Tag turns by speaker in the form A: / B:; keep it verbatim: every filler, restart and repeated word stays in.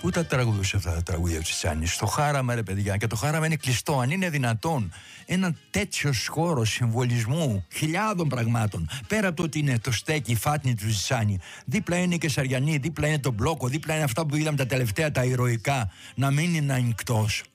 A: Πού τα τραγουδούσε αυτά τα τραγούδια του Τσιτσάνη? Στο Χάραμα, ρε παιδιά. Και το Χάραμα είναι κλειστό. Αν είναι δυνατόν ένα τέτοιο χώρο συμβολισμού χιλιάδων πραγμάτων, πέρα από το ότι είναι το στέκι, η φάτνη του Τσιτσάνη, δίπλα είναι η Κεσαριανή, δίπλα είναι το Μπλόκο, δίπλα είναι αυτά που είδαμε τα τελευταία, τα ηρωικά, να μην είναι ανοιχτός.